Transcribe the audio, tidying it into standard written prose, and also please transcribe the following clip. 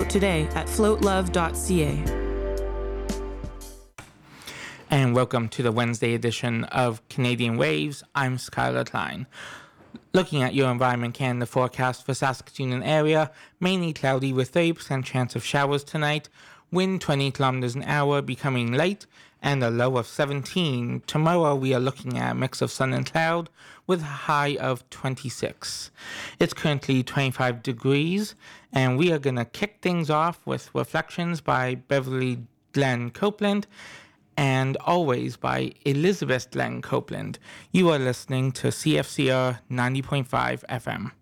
today at floatlove.ca. And welcome to the Wednesday edition of Canadian Waves. I'm Skylar Klein. Looking at your Environment Canada forecast for Saskatoon and area, mainly cloudy with 30% chance of showers tonight, wind 20 kilometers an hour becoming light, and a low of 17. Tomorrow we are looking at a mix of sun and cloud with a high of 26. It's currently 25 degrees, and we are going to kick things off with Reflections by Beverly Glenn Copeland, and Always by Elizabeth Glenn Copeland. You are listening to CFCR 90.5 FM.